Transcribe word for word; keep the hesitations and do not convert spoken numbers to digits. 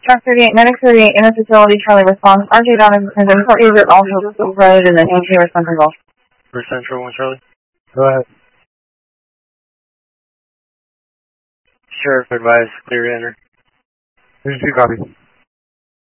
Truck thirty-eight, Medic thirty-eight, in the facility, Charlie response. R J Donovan is in Port User, also provided, and then E T response as well. For Central one, Charlie. Go ahead. Sheriff advised, clear to enter. Here's two copies.